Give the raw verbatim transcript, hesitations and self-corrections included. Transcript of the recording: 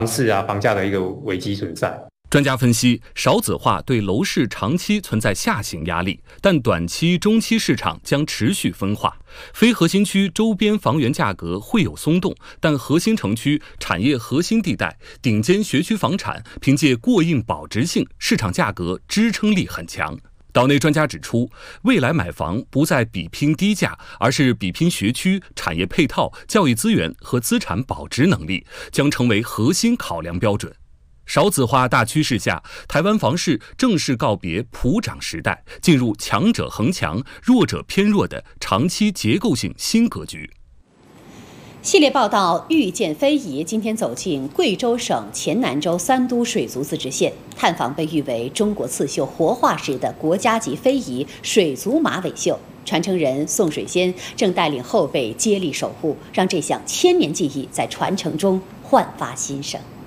市啊、房价的一个危机存在。 专家分析，少子化对楼市长期存在下行压力，但短期、中期市场将持续分化。非核心区周边房源价格会有松动，但核心城区、产业核心地带、顶尖学区房产凭借过硬保值性，市场价格支撑力很强。岛内专家指出，未来买房不再比拼低价，而是比拼学区、产业配套、教育资源和资产保值能力，将成为核心考量标准。少子化大趋势下，台湾房市正式告别普涨时代，进入强者恒强、弱者偏弱的长期结构性新格局。 系列报道遇见非遗今天走进贵州省黔南州三都水族自治县，探访被誉为中国刺绣活化石的国家级非遗水族马尾绣。传承人宋水仙正带领后辈接力守护，让这项千年技艺在传承中焕发新生。